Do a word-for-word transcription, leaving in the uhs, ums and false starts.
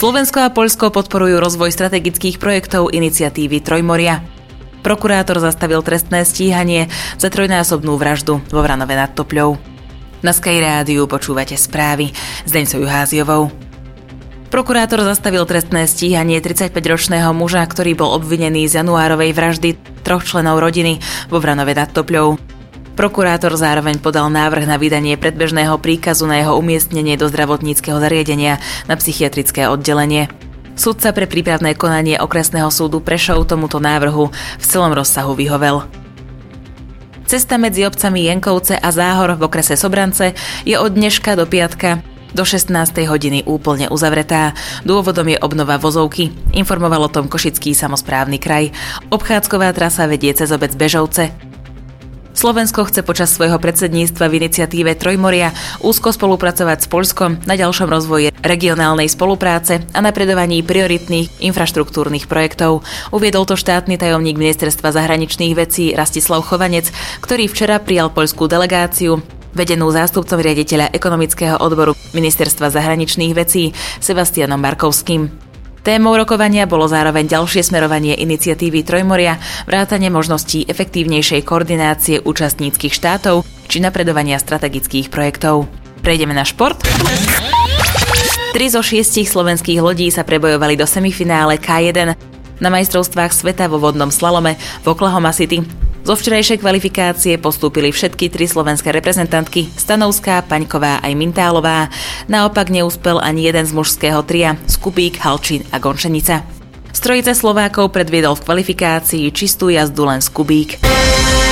Slovensko a Poľsko podporujú rozvoj strategických projektov iniciatívy Trojmoria. Prokurátor zastavil trestné stíhanie za trojnásobnú vraždu vo Vranove nad Topľou. Na Sky rádiu počúvate správy s Deňcou Juháziovou. Prokurátor zastavil trestné stíhanie tridsaťpäťročného muža, ktorý bol obvinený z januárovej vraždy troch členov rodiny vo Vranove nad Topľou. Prokurátor zároveň podal návrh na vydanie predbežného príkazu na jeho umiestnenie do zdravotníckeho zariadenia na psychiatrické oddelenie. Sudca pre prípravné konanie okresného súdu Prešov tomuto návrhu v celom rozsahu vyhovel. Cesta medzi obcami Jenkovce a Záhor v okrese Sobrance je od dneška do piatka do šestnástej hodiny úplne uzavretá. Dôvodom je obnova vozovky, informoval o tom Košický samosprávny kraj. Obchádzková trasa vedie cez obec Bežovce. Slovensko chce počas svojho predsedníctva v iniciatíve Trojmoria úzko spolupracovať s Poľskom na ďalšom rozvoji regionálnej spolupráce a napredovaní prioritných infraštruktúrnych projektov. Uviedol to štátny tajomník Ministerstva zahraničných vecí Rastislav Chovanec, ktorý včera prijal poľskú delegáciu, vedenú zástupcom riaditeľa ekonomického odboru Ministerstva zahraničných vecí Sebastianom Markovským. Témou rokovania bolo zároveň ďalšie smerovanie iniciatívy Trojmoria, vrátane možností efektívnejšej koordinácie účastníckych štátov či napredovania strategických projektov. Prejdeme na šport. Tri zo šiestich slovenských lodí sa prebojovali do semifinále ká jeden na majstrovstvách sveta vo vodnom slalome v Oklahoma City. Zo včerajšej kvalifikácie postúpili všetky tri slovenské reprezentantky Stanovská, Paňková aj Mintálová. Naopak neúspel ani jeden z mužského tria Skubík, Halčín a Gončenica. Z trojice Slovákov predviedol v kvalifikácii čistú jazdu len Skubík.